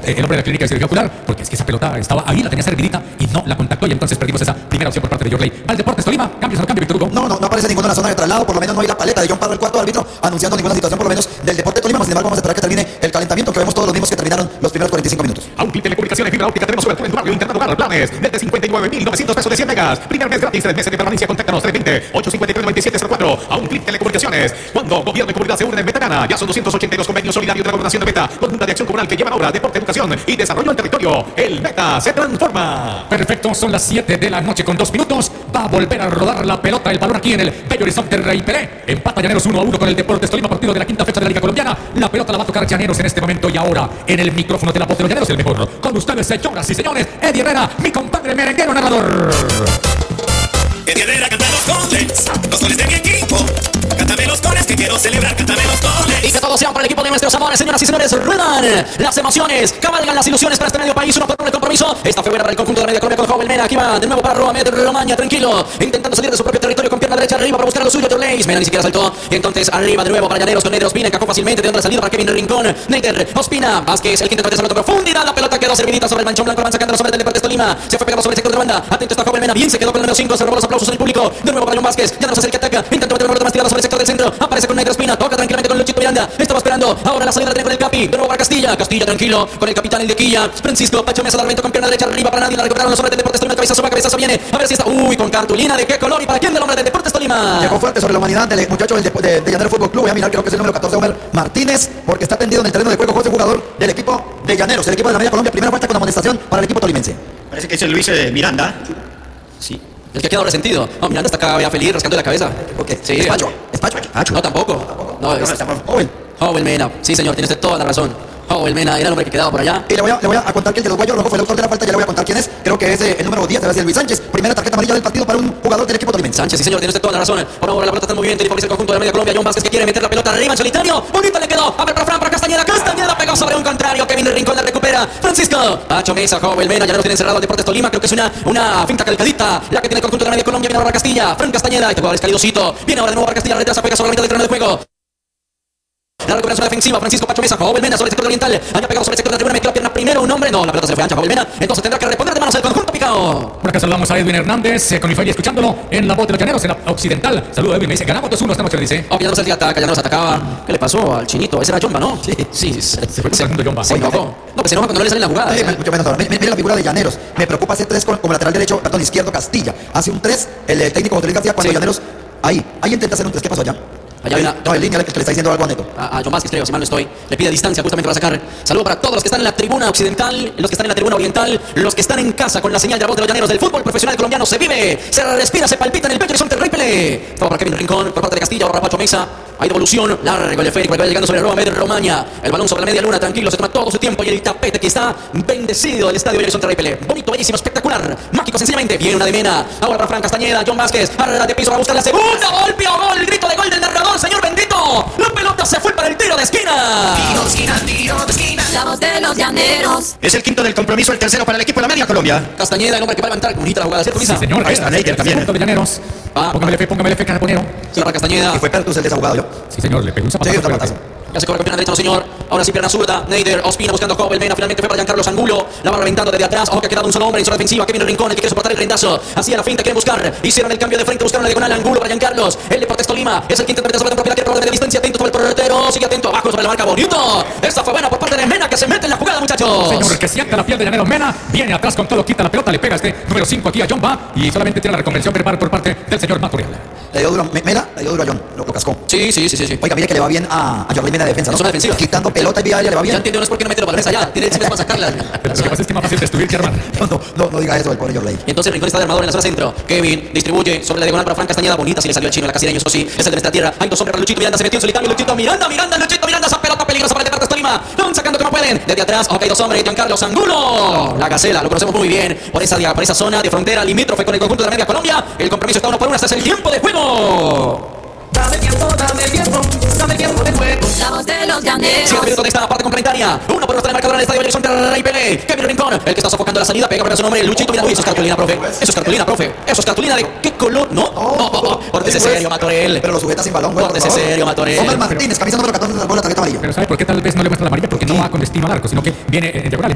el hombre de la clínica de cirugía ocular, porque es que esa pelota estaba ahí, la tenía servidita y no la contactó, y entonces perdimos esa primera opción por parte de Yorley. Al Deportes Tolima, cambios al cambio, Víctor Hugo. No aparece ninguna zona de traslado, por lo menos no hay la paleta de John Pardo, el cuarto árbitro, anunciando ninguna situación, por lo menos del Deportes Tolima. Sin embargo, vamos a esperar que termine el calentamiento, que vemos todos los mismos que terminaron los primeros 45 minutos. A un clip de telecomunicaciones fibra óptica tenemos sobre en tu barrio Internado Hogar planes desde 59.900 pesos de 100 megas. Primer mes gratis, 3 meses de permanencia. Contáctanos 320-853-9704. A un clip telecomunicaciones. Cuando gobierno y comunidad se unen en Meta Gana, ya son 282 convenios solidarios de la gobernación de Meta, con junta de acción comunal que llevan obra, deporte, educación y desarrollo al territorio. El Meta se transforma. Perfecto, son las 7 de la noche con 2 minutos. Va a volver a rodar la pelota, el balón aquí en el Bello Horizonte Rey Pelé. Empata Llaneros 1-1 con el Deportes Tolima, partido de la quinta fecha de la Liga Colombiana. La pelota la va a tocar Llaneros en este momento, y ahora en el micrófono de la voz de los Llaneros, el mejor. Con ustedes, señoras y señores, Eddie Herrera, mi compadre merenguero narrador. Eddie Herrera canta los goles de mi equipo. Cántame los goles que quiero celebrar, cántame los goles. Y que todos sean para el equipo de nuestros amores, señoras y señores. Ruedan las emociones, cabalgan las ilusiones para este medio país. Uno por uno el compromiso. Esta fue buena para el conjunto de la media Colombia con Joven Mena. Aquí va de nuevo para Roma, Romaña, tranquilo, intentando salir de su propio territorio con pierna derecha arriba para buscar a lo suyo. Jorleis, Mena ni siquiera saltó. Y entonces arriba de nuevo para Llaneros con Neder Ospina. Encajó fácilmente de donde la salida para Kevin Rincón. Neder Ospina, Vázquez, el quinto de desarrollo profundidad. La pelota quedó servidita sobre el manchón blanco. Van sacando los hombres del Deportes Tolima. Se fue pegado sobre el sector de banda. Atento está Joven Mena. Bien se quedó con el número 5. Se robó los aplausos del público. De nuevo para John Vázquez. Ya no se acerca, ataca. Intenta meter una pelota más tirada sobre el sector del centro. Aparece con Neder Ospina. Toca tranquilamente con Luchito Miranda. Estaba esperando. Ahora la salida la tiene con el Capi. De nuevo para Castilla. Castilla tranquilo con el capitán, el de Quilla. Francisco Pacho Mesa, Darmento con pierna derecha arriba para nadie. La recuperaron los hombres del Deportes Tolima. Cabezazo va, cabezazo viene. A ver si está. Uy, con cartulina. ¿De qué color y para quién del hombre del Deportes Tolima? Llegó fuerte sobre la humanidad del muchacho de Llanero Fútbol Club. Voy a mirar, creo que es el número 14, Homer Martínez, porque está tendido en el terreno de juego. José, jugador del equipo de Llaneros, el equipo de la media Colombia. Primera falta con amonestación para el equipo tolimense. Parece que es el Luis Miranda. Sí. El que queda resentido. No, Miranda está acá ya feliz, rascando la cabeza. ¿Por qué? Sí. Es Pacho. No, tampoco. No, es Joven. Joven Mena. Sí, señor, tiene usted toda la razón. Joven Mena era el hombre que quedaba por allá. Y le voy a contar que el de los Guayos Rojo fue el autor de la falta. Ya le voy a contar quién es. Creo que es el número 10, debe ser Luis Sánchez. Primera tarjeta amarilla del partido para un jugador del equipo tolimense. Sánchez, sí señor, tiene usted toda la razón. Por ahora la pelota está muy bien, favorece el conjunto de la media Colombia. John Vázquez que quiere meter la pelota arriba en solitario. Bonita le quedó. A ver para Fran, para Castañeda. Castañeda pegó sobre un contrario. Kevin Rincón la recupera. Francisco Pacho Mesa, Joven Mena. Ya no tiene encerrado el Deportes Tolima. Creo que es una finta calcadita la que tiene el conjunto de la media Colombia. Viene ahora para Castilla. Fran Castañeda. Este jugador es calidosito. Viene ahora de nuevo para Castilla. Retrasa, pega sobre la mitad del terreno de juego. La recuperación defensiva, Francisco Pacho Mesa, Joven Mena sobre el sector oriental. Haya pegado sobre el sector de la tribuna, metió la pierna primero un hombre. No, la pelota se le fue ancha, Joven Mena. Entonces tendrá que responder de manos al conjunto picado. Por acá saludamos a Edwin Hernández, con mi familia escuchándolo en la voz de los Llaneros, en la occidental. Saludos, Edwin, me dice, ganamos 2-1 esta noche, le dice. Oh, Llaneros el día ataca, Llaneros atacaba. ¿Qué le pasó al chinito? Ese era Jomba, ¿no? Sí. Se fue con el Jomba. Se enojó. No, pues se enoja cuando no le sale la jugada. Mucho menos ahora. Mira la figura de Llaneros. Me preocupa hacer 3 como lateral derecho, perdón, izquierdo Castilla. Hace un 3 el técnico José Luis García cuando Llaneros. Ahí intenta hacer un 3. ¿Qué pasó allá? Allá hay una... No, en línea, que le está diciendo algo a Neto. A John Vázquez, creo, si mal no estoy. Le pide distancia justamente para sacar. Saludo para todos los que están en la tribuna occidental, los que están en la tribuna oriental, los que están en casa con la señal de la voz de los Llaneros del fútbol profesional colombiano. Se vive, se respira, se palpita en el Bello Horizonte Rey Pelé. Todo para Kevin Rincón, por parte de Castilla, ahora para Pacho Mesa. Hay devolución, largo el de Félix, llegando sobre Roma, Medio Romaña. El balón sobre la media luna, tranquilo, se toma todo su tiempo y el tapete que está bendecido del estadio Bello Horizonte Rey Pelé. Bonito, bellísimo, espectacular, mágico, sencillamente. Viene una de Mena, ahora para Fran Castañeda, John Vázquez, arra de piso, va a buscar la segunda, golpeo, gol, grito de gol del narrador, señor bendito. La pelota se fue para el tiro de esquina. Tiro de esquina. La voz de los Llaneros. Es el quinto del compromiso, el tercero para el equipo de la media Colombia. Castañeda, el hombre que va a levantar. Bonita la jugada, ¿cierto, Luisa? Sí, señor. Ahí está Neider también. De Llaneros. Póngame fe, caraponero. Sí, para Castañeda. Y fue Pertus el desahogado yo. Sí, señor, le pegó un zapatazo. Sí, un zapatazo. Ya se corre con pierna derecha, no señor. Ahora sí, pierna zurda. Neider Ospina buscando a Joven Mena. Finalmente fue para Giancarlo Angulo. La va reventando desde atrás. Ojo que ha quedado un solo hombre en zona defensiva. Kevin Rincón, el que quiere soportar el rendazo. Hacía la finta, quieren buscar. Hicieron el cambio de frente, buscaron la diagonal. Angulo para Giancarlos. El Deportes Tolima es el quinto de sobre la propiedad. Quiere probar de distancia. Atento sobre el portero. Sigue atento abajo sobre la marca. Bonito. Esta fue buena por parte de Mena, que se mete en la jugada, muchachos. Señor, que sienta la piel de Llaneros. Mena viene atrás con todo, quita la pelota, le pega este número 5 aquí a John Va y solamente tiene la reconversión verbal por parte del señor Maturial. Le dio duro, Mena, le dio duro a John, lo cascó. Sí. Oiga, mire que le va bien a Jorge Mena de defensa, ¿no? Es una defensiva. Quitando pelota y vía aérea le va Ya bien. entiendo, no es porque no mete los balones allá. Tiene encima para sacarla. Pero lo que pasa es que es más fácil destruir que armar. No diga eso el pobre Jorge. Y entonces Rincón está de armador en la zona centro. Kevin distribuye sobre la diagonal para Fran Castañeda. Bonita, si le salió el chino a la casilla, eso sí. Es el de nuestra tierra. Hay dos hombres para Luchito Miranda. Se metió en solitario. Luchito Miranda. Esa pelota peligrosa para el Deportes Tolima. Van sacando como pueden. Desde atrás, ok, dos hombres. Giancarlo Angulo. La Gacela, lo conocemos muy bien. Por esa zona de frontera limítrofe con el conjunto de la media Colombia. El compromiso está 1 por 1. Este es el tiempo de juego. Dame tiempo de juego. La voz de los Llaneros. 7 minutos de esta parte complementaria. 1 por 1 está el marcador en el estadio Bello Horizonte Rey Pelé. Kevin Rincón, el que está sofocando la salida, pega para su nombre. Luchito, mira, uy, eso es cartulina, profe. Eso es cartulina, ¿de qué color? No. Pórtese serio, Matorel. Pero lo sujeta sin balón, güey. Pórtese serio, Matorel. Homer Martínez, camisa número 14, salvó la tarjeta amarilla. Pero ¿sabe por qué tal vez no le muestra la amarilla? Porque no va con destino al arco, sino que viene en diagonal.